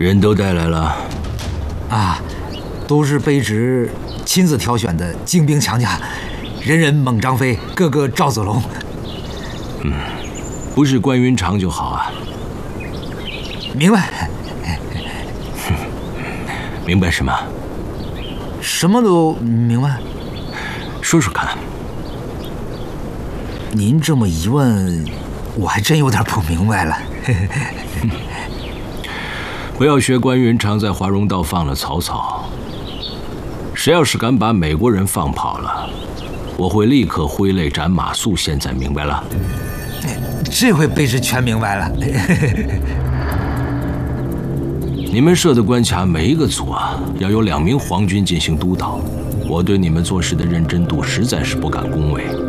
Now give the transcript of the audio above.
人都带来了。 啊，都是卑职亲自挑选的精兵强将，人人猛张飞，个个赵子龙。 不是关云长就好啊。 明白。 明白什么？ 什么都明白。 说说看。 您这么一问，我还真有点不明白了。 不要学关云长在华容道放了曹操。谁要是敢把美国人放跑了，我会立刻挥泪斩马谡。现在明白了？ 这回卑职全明白了。 你们设的关卡每一个组啊，要有2名皇军进行督导。我对你们做事的认真度实在是不敢恭维。